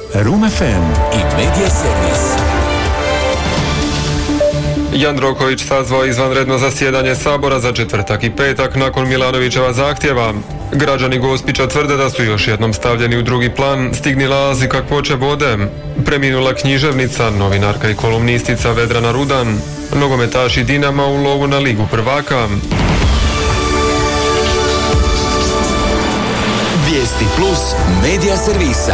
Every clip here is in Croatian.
Room FM i Media Servis. Jandroković sazvao izvanredno zasjedanje Sabora za četvrtak i petak nakon Milanovićeva zahtjeva. Građani Gospića tvrde da su još jednom stavljeni u drugi plan stigni nalazi kakvoće vode. Preminula književnica, novinarka i kolumnistica Vedrana Rudan, nogometaši Dinama u lovu na Ligu prvaka. Vijesti plus Media Servisa.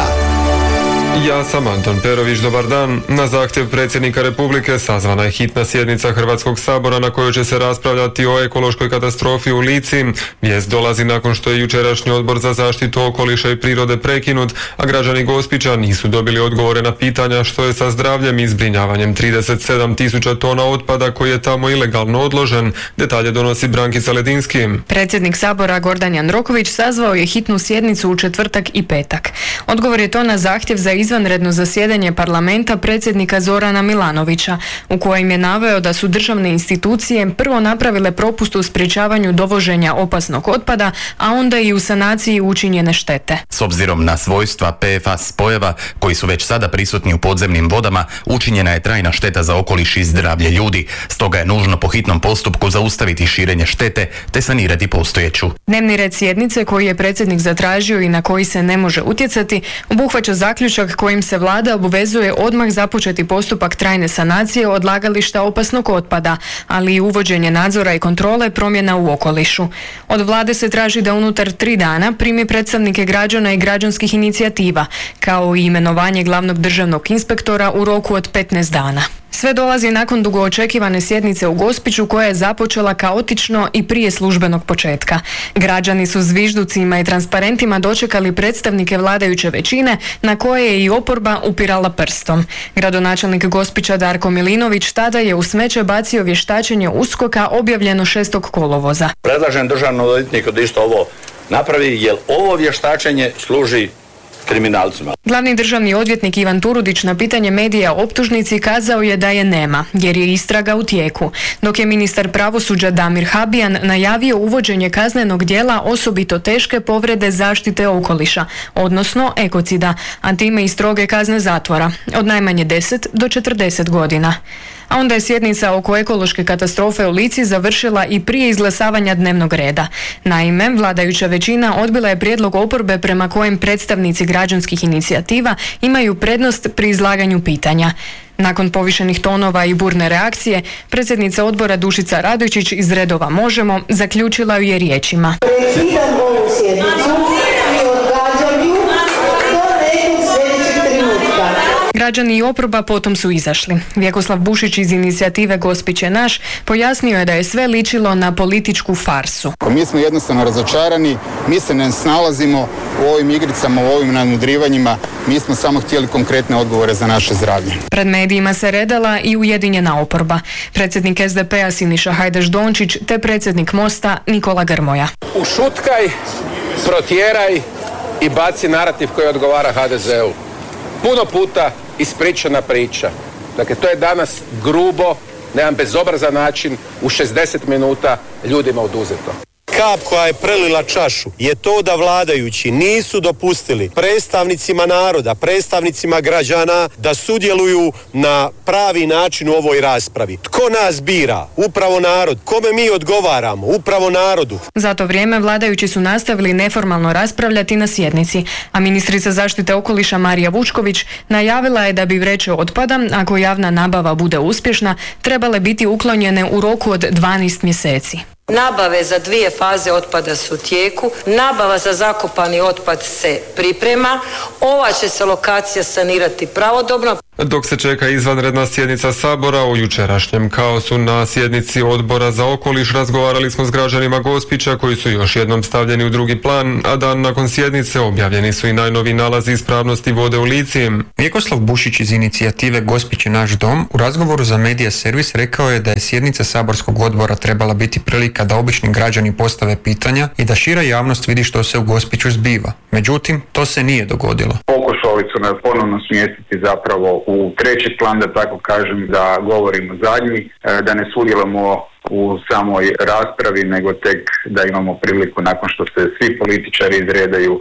Ja sam Anton Perović, dobar dan. Na zahtjev predsjednika Republike sazvana je hitna sjednica Hrvatskog sabora na kojoj će se raspravljati o ekološkoj katastrofi u Lici. Vijest dolazi nakon što je jučerašnji odbor za zaštitu okoliša i prirode prekinut, a građani Gospića nisu dobili odgovore na pitanja što je sa zdravljem i zbrinjavanjem 37.000 tona otpada koji je tamo ilegalno odložen. Detalje donosi Brankica Ledinski. Predsjednik Sabora Gordan Jandroković sazvao je hitnu sjednicu u četvrtak i petak. Odgovor je to na zahtjev za izvanredno zasjedanje parlamenta predsjednika Zorana Milanovića, u kojem je naveo da su državne institucije prvo napravile propust u sprječavanju dovoženja opasnog otpada, a onda i u sanaciji učinjene štete. S obzirom na svojstva PFAS spojeva koji su već sada prisutni u podzemnim vodama, učinjena je trajna šteta za okoliš i zdravlje ljudi. Stoga je nužno po hitnom postupku zaustaviti širenje štete te sanirati postojeću. Dnevni red sjednice koji je predsjednik zatražio i na koji se ne može utjecati obuhvaća zaključak kojim se vlada obvezuje odmah započeti postupak trajne sanacije odlagališta opasnog otpada, ali i uvođenje nadzora i kontrole promjena u okolišu. Od vlade se traži da unutar 3 dana primi predstavnike građana i građanskih inicijativa, kao i imenovanje glavnog državnog inspektora u roku od 15 dana. Sve dolazi nakon dugo očekivane sjednice u Gospiću koja je započela kaotično i prije službenog početka. Građani su zvižducima i transparentima dočekali predstavnike vladajuće većine na koje je i oporba upirala prstom. Gradonačelnik Gospića Darko Milinović tada je u smeće bacio vještačenje USKOK-a objavljeno 6. kolovoza. Predlažem državnom odvjetniku da isto ovo napravi, jer ovo vještačenje služi kriminalcima. Glavni državni odvjetnik Ivan Turudić na pitanje medija o optužnici kazao je da je nema, jer je istraga u tijeku, dok je ministar pravosuđa Damir Habijan najavio uvođenje kaznenog djela osobito teške povrede zaštite okoliša, odnosno ekocida, a time i stroge kazne zatvora, od najmanje 10 do 40 godina. A onda je sjednica oko ekološke katastrofe u Lici završila i prije izglasavanja dnevnog reda. Naime, vladajuća većina odbila je prijedlog oporbe prema kojem predstavnici građanskih inicijativa imaju prednost pri izlaganju pitanja. Nakon povišenih tonova i burne reakcije, predsjednica odbora Dušica Radojčić iz redova Možemo zaključila ju je riječima. Prekidam ovu sjednicu i odgađam ju do nekog sljedećeg trenutka. Građani i oporba potom su izašli. Vjekoslav Bušić iz inicijative Gospić je naš pojasnio je da je sve ličilo na političku farsu. Mi smo jednostavno razočarani, mi se ne snalazimo u ovim igricama, u ovim nadmudrivanjima, mi smo samo htjeli konkretne odgovore za naše zdravlje. Pred medijima se redala i ujedinjena oporba. Predsjednik SDP-a Siniša Hajdaš Dončić te predsjednik Mosta Nikola Grmoja. Ušutkaj, protjeraj i baci narativ koji odgovara HDZ-u. Puno puta ispričana priča. Dakle, to je danas grubo, na jedan bezobrazan način, u 60 minuta ljudima oduzeto. Kap koja je prelila čašu je to da vladajući nisu dopustili predstavnicima naroda, predstavnicima građana da sudjeluju na pravi način u ovoj raspravi. Tko nas bira? Upravo narod. Kome mi odgovaramo? Upravo narodu. Za to vrijeme vladajući su nastavili neformalno raspravljati na sjednici, a ministrica zaštite okoliša Marija Vučković najavila je da bi vreće otpada, ako javna nabava bude uspješna, trebale biti uklonjene u roku od 12 mjeseci. Nabave za 2 faze otpada su u tijeku, nabava za zakopani otpad se priprema, ova će se lokacija sanirati pravodobno. Dok se čeka izvanredna sjednica Sabora, u jučerašnjem kaosu na sjednici Odbora za okoliš razgovarali smo s građanima Gospića koji su još jednom stavljeni u drugi plan, a dan nakon sjednice objavljeni su i najnoviji nalazi ispravnosti vode u Lici. Vjekoslav Bušić iz inicijative Gospić je naš dom u razgovoru za Media Servis rekao je da je sjednica saborskog odbora trebala biti prilika da obični građani postave pitanja i da šira javnost vidi što se u Gospiću zbiva. Međutim, to se nije dogodilo. Pokušali su nas ponovno smjestiti zapravo u treći plan, da tako kažem, da govorimo zadnji, da ne sudjelujemo u samoj raspravi, nego tek da imamo priliku nakon što se svi političari izredaju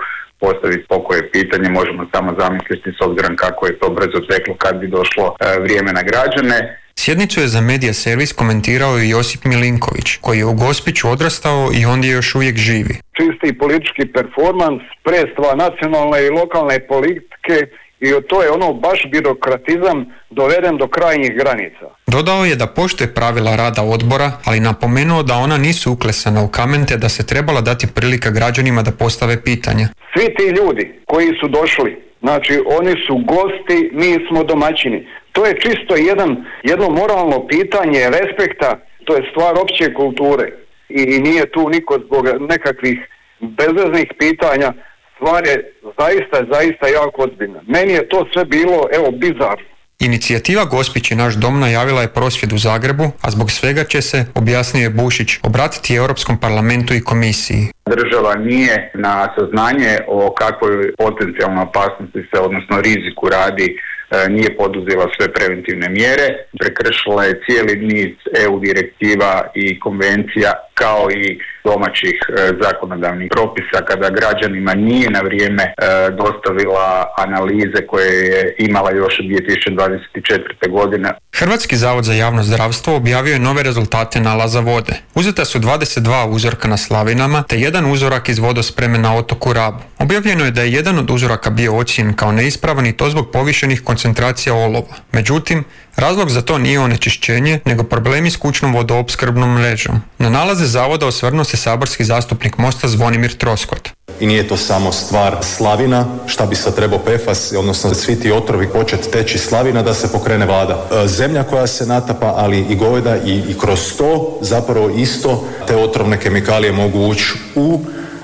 postaviti pokoje pitanje, možemo samo zamisliti s obzirom kako je to brzo teklo kad bi došlo vrijeme na građane. Sjednicu je za Medija servis komentirao i Josip Milinković, koji je u Gospiću odrastao i ondje još uvijek živi. Čisti politički performans, predstava nacionalne i lokalne politike i to je baš birokratizam doveden do krajnjih granica. Dodao je da poštuje pravila rada odbora, ali napomenuo da ona nisu uklesana u kamen te da se trebala dati prilika građanima da postave pitanja. Svi ti ljudi koji su došli, znači oni su gosti, mi smo domaćini. To je čisto jedno moralno pitanje respekta, to je stvar opće kulture i nije tu niko zbog nekakvih bezveznih pitanja, stvar je zaista jako ozbiljna. Meni je to sve bilo, bizarno. Inicijativa Gospić je naš dom najavila je prosvjed u Zagrebu, a zbog svega će se, objasnio je Bušić, obratiti Europskom parlamentu i komisiji. Država nije na saznanje o kakvoj potencijalnoj opasnosti se, odnosno riziku radi, nije poduzela sve preventivne mjere, prekršila je cijeli niz EU direktiva i konvencija kao i domaćih zakonodavnih propisa kada građanima nije na vrijeme dostavila analize koje je imala još od 2024. godine. Hrvatski zavod za javno zdravstvo objavio je nove rezultate nalaza vode. Uzeta su 22 uzorka na slavinama te jedan uzorak iz vodospreme na otoku Rabu. Objavljeno je da je jedan od uzoraka bio ocijenjen kao neispravan i to zbog povišenih koncentracija olova. Međutim, razlog za to nije onečišćenje, nego problemi s kućnom vodoopskrbnom mrežom. Na nalaze zavoda osvrnuo se saborski zastupnik Mosta Zvonimir Troskot. I nije to samo stvar slavina, šta bi sad trebao PFAS, odnosno svi ti otrovi početi teći slavina da se pokrene vlada. Zemlja koja se natapa, ali i goveda i kroz to zapravo isto te otrovne kemikalije mogu ući u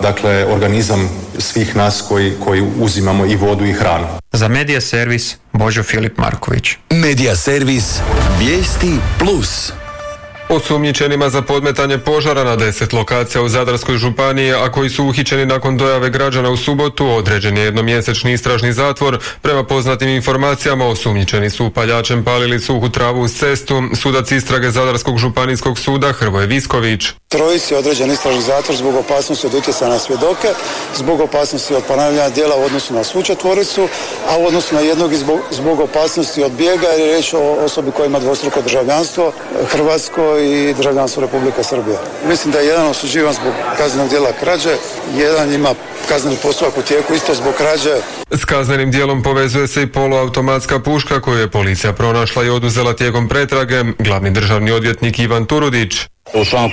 organizam svih nas koji uzimamo i vodu i hranu. Za Medija servis Božo Filip Marković. Medija servis Vijesti Plus. Osumnjičenima za podmetanje požara na 10 lokacija u Zadarskoj županiji, a koji su uhićeni nakon dojave građana u subotu, određen je jednomjesečni istražni zatvor. Prema poznatim informacijama, osumnjičeni su upaljačem palili suhu travu uz cestu. Sudac istrage Zadarskog županijskog suda Hrvoje Visković. Trojici je određen istražni zatvor zbog opasnosti od utjecaja na svjedoke, zbog opasnosti od ponavljanja djela u odnosu na svu četvoricu, a u odnosu na jednog zbog opasnosti od bijega, jer je riječ o osobi koja ima dvostruko državljanstvo, hrvatsko i državljanstvo Republike Srbije. Mislim da je jedan osuđivan zbog kaznenog djela krađe, jedan ima kazneni postupak u tijeku isto zbog krađe. S kaznenim djelom povezuje se i poluautomatska puška koju je policija pronašla i oduzela tijekom pretrage. Glavni državni odvjetnik Ivan Turudić. U članku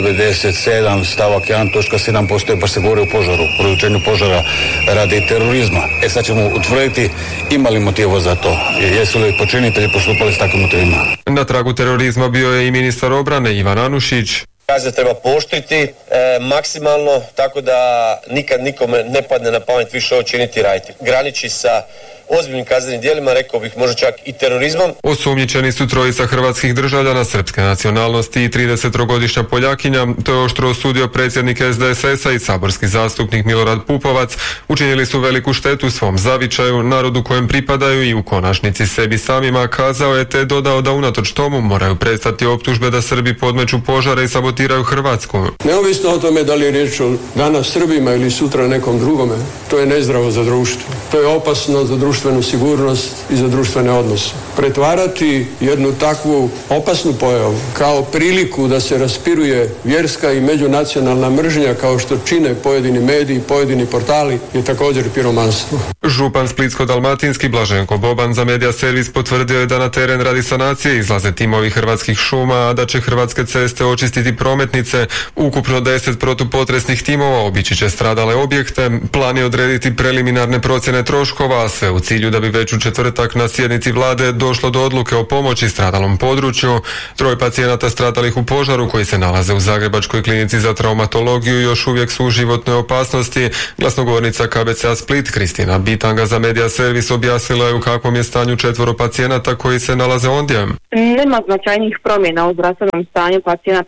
97 stavak 1 točka 7 postoji pa se govori o požaru, produčenju požara radi terorizma. Sad ćemo utvrditi ima li motiva za to, jesu li počinitelji postupali s takvim motivima. Na tragu terorizma bio je i ministar obrane Ivan Anušić. Kazne treba pooštriti maksimalno, tako da nikad nikome ne padne na pamet više ovo činiti i raditi. Graniči sa ozbiljnim kaznenim djelima, rekao bih možda čak i terorizmom. Osumnjičeni su trojica hrvatskih državljana srpske nacionalnosti i 30-godišnja Poljakinja. To je oštro osudio predsjednik SDSS-a i saborski zastupnik Milorad Pupovac. Učinili su veliku štetu svom zavičaju, narodu kojem pripadaju i u konačnici sebi samima, kazao je, te dodao da unatoč tomu moraju prestati optužbe da Srbi podmeću požare i sabotiraju Hrvatsku. Neovisno o tome da li je riječ o danas Srbima ili sutra nekom drugome, to je nezdravo za društvo. To je opasno za društvenu sigurnost i za društvene odnose. Pretvarati jednu takvu opasnu pojavu kao priliku da se raspiruje vjerska i međunacionalna mržnja kao što čine pojedini mediji, pojedini portali je također piromanstvo. Župan Splitsko-dalmatinski Blaženko Boban za Medija servis potvrdio je da na teren radi sanacije izlaze timovi Hrvatskih šuma, a da će Hrvatske ceste očistiti prometnice. Ukupno 10 protupotresnih timova obići će stradale objekte. Plan je odrediti preliminarne procjene troškova, a sve u cilju da bi već u četvrtak na sjednici vlade došlo do odluke o pomoći stradalom području. 3 pacijenata stradalih u požaru koji se nalaze u Zagrebačkoj klinici za traumatologiju još uvijek su u životnoj opasnosti. Glasnogovornica KBC-a Split Kristina Bitanga za Medija servis objasnila je u kakvom je stanju 4 pacijenata koji se nalaze ondje. Nema značajnih promjena u zdravstvenom stanju pacijenata stradalih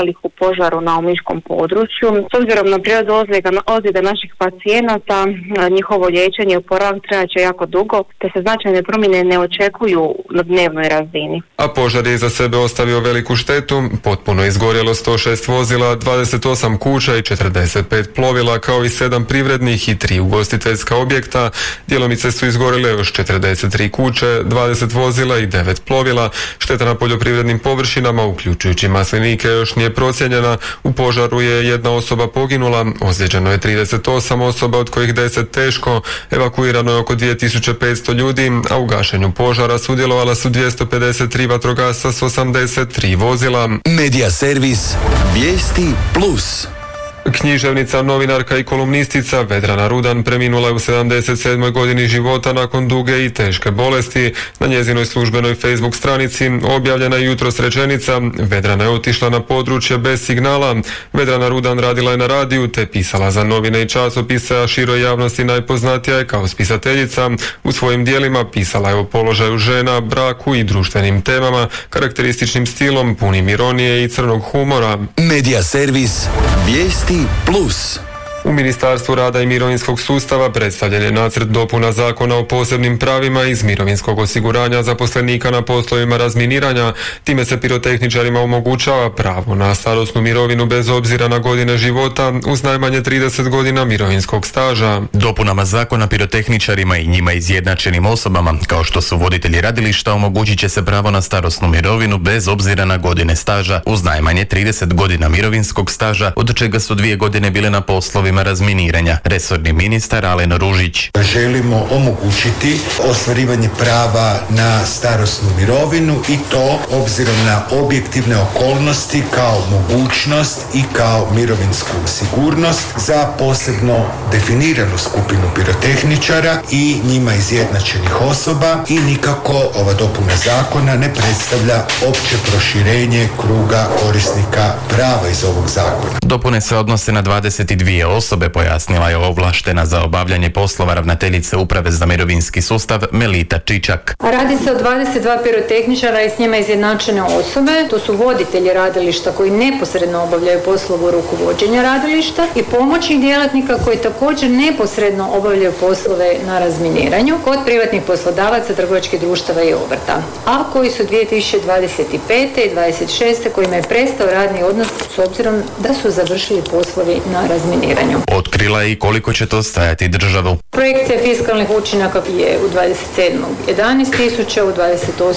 stradalih u požaru na omiškom području. S obzirom na prirodu ozljeda naših pacijenata, njihovo liječenje i oporavak trajat će jako dugo, te se značajne promjene ne očekuju na dnevnoj razini. A požar je iza sebe ostavio veliku štetu, potpuno izgorjelo 106 vozila, 28 kuća i 45 plovila, kao i 7 privrednih i 3 ugostiteljska objekta. Djelomice su izgorjele još 43 kuće, 20 vozila i 9 plovila. Šteta na poljoprivrednim površinama, uključujući maslinike, još nije procijenjena. U požaru je jedna osoba poginula, ozlijeđeno je 38 osoba, od kojih 10 teško. Evakuirano je oko 2500 ljudi, a u gašenju požara sudjelovala su 253 vatrogasca s 83 vozila. Medija servis Vijesti Plus. Književnica, novinarka i kolumnistica Vedrana Rudan preminula je u 77. godini života nakon duge i teške bolesti. Na njezinoj službenoj Facebook stranici objavljena je jutros rečenica: Vedrana je otišla na područje bez signala. Vedrana Rudan radila je na radiju te pisala za novine i časopise, a široj javnosti najpoznatija je kao spisateljica. U svojim dijelima pisala je o položaju žena, braku i društvenim temama, karakterističnim stilom punim ironije i crnog humora. Medija servis Vijesti Plus. U Ministarstvu rada i mirovinskog sustava predstavljen je nacrt dopuna Zakona o posebnim pravima iz mirovinskog osiguranja zaposlenika na poslovima razminiranja. Time se pirotehničarima omogućava pravo na starosnu mirovinu bez obzira na godine života uz najmanje 30 godina mirovinskog staža. Dopunama zakona pirotehničarima i njima izjednačenim osobama, kao što su voditelji radilišta, omogućit će se pravo na starosnu mirovinu bez obzira na godine staža uz najmanje 30 godina mirovinskog staža, od čega su 2 godine bile na poslovima razminiranja. Resorni ministar Alen Ružić. Želimo omogućiti ostvarivanje prava na starosnu mirovinu i to obzirom na objektivne okolnosti kao mogućnost i kao mirovinsku sigurnost za posebno definiranu skupinu pirotehničara i njima izjednačenih osoba i nikako ova dopuna zakona ne predstavlja opće proširenje kruga korisnika prava iz ovog zakona. Dopune se odnose na 22 osobe, pojasnila je ovlaštena za obavljanje poslova ravnateljice Uprave za mirovinski sustav Melita Čičak. Radi se o 22 pirotehničara i s njima izjednačene osobe. To su voditelji radilišta koji neposredno obavljaju poslove rukovođenja radilišta i pomoćnih djelatnika koji također neposredno obavljaju poslove na razminiranju kod privatnih poslodavaca, trgovačkih društava i obrta, a koji su 2025. i 2026. kojima je prestao radni odnos s obzirom da su završili poslovi na razminiranju. Otkrila je i koliko će to stajati državu. Projekcija fiskalnih učinaka je u 27. 11.000, u 28.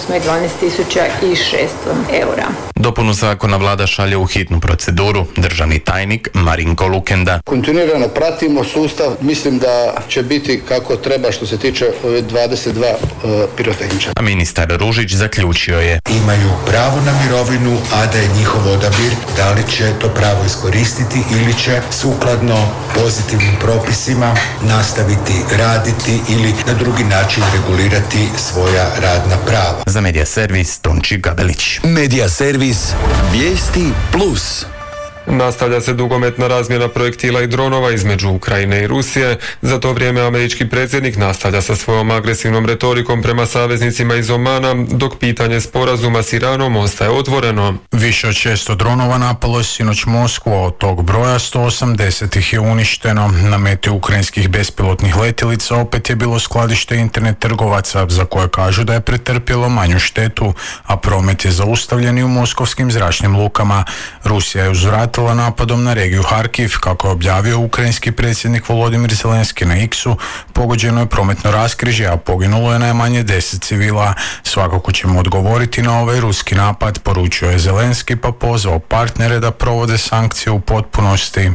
12.600 eura. Dopunu zakona vlada šalje u hitnu proceduru. Državni tajnik Marinko Lukenda. Kontinuirano pratimo sustav, mislim da će biti kako treba što se tiče 22 pirotehničara. A ministar Ružić zaključio je: imaju pravo na mirovinu, a da je njihov odabir da li će to pravo iskoristiti ili će sukladno pozitivnim propisima nastaviti raditi ili na drugi način regulirati svoja radna prava. Za Medija servis Tonči Gabelić. Medija servis Vijesti Plus. Nastavlja se dugometna razmjena projektila i dronova između Ukrajine i Rusije. Za to vrijeme američki predsjednik nastavlja sa svojom agresivnom retorikom prema saveznicima iz Omana, dok pitanje sporazuma s Iranom ostaje otvoreno. Više od 600 dronova napalo je sinoć Moskvu, a od tog broja 180 ih je uništeno. Na meti ukrajinskih bespilotnih letjelica opet je bilo skladište internet trgovaca, za koje kažu da je pretrpjelo manju štetu, a promet je zaustavljen i u moskovskim zračnim lukama. Rusija je uzvratila napadom na regiju Harkiv, kako je objavio ukrajinski predsjednik Volodimir Zelenski na X-u. Pogođeno je prometno raskrižje, a poginulo je najmanje 10 civila. Svakako ćemo odgovoriti na ovaj ruski napad, poručio je Zelenski, pa pozvao partnere da provode sankcije u potpunosti.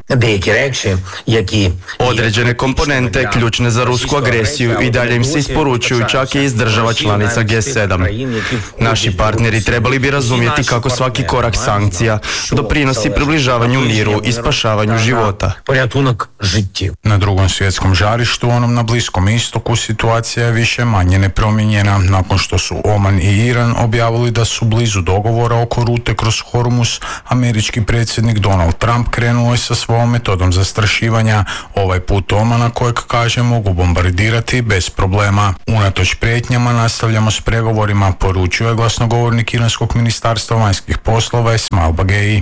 Određene komponente ključne za rusku agresiju i dalje im se isporučuju čak i iz država članica G7. Naši partneri trebali bi razumjeti kako svaki korak sankcija doprinosi približavanju održavanju miru i spašavanju života. Na drugom svjetskom žarištu, onom na Bliskom istoku, situacija je više manje nepromijenjena. Nakon što su Oman i Iran objavili da su blizu dogovora oko rute kroz Hormuz, američki predsjednik Donald Trump krenuo je sa svojom metodom zastrašivanja. Ovaj put Omana, kojeg kaže mogu bombardirati bez problema. Unatoč prijetnjama nastavljamo s pregovorima, poručuje glasnogovornik iranskog ministarstva vanjskih poslova Esmail Bagei.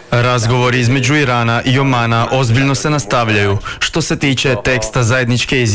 Razgovori između Irana i Omana ozbiljno se nastavljaju. Što se tiče teksta zajedničke izjave